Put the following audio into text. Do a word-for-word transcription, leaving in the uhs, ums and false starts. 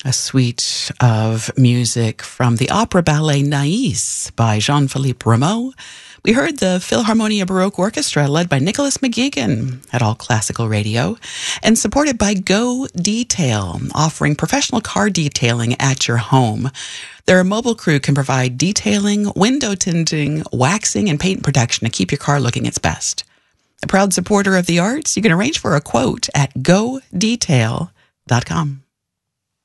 A suite of music from the opera ballet Nais by Jean-Philippe Rameau. We heard the Philharmonia Baroque Orchestra led by Nicholas McGeegan at All Classical Radio and supported by Go Detail, offering professional car detailing at your home. Their mobile crew can provide detailing, window tinting, waxing, and paint protection to keep your car looking its best. A proud supporter of the arts, you can arrange for a quote at go detail dot com.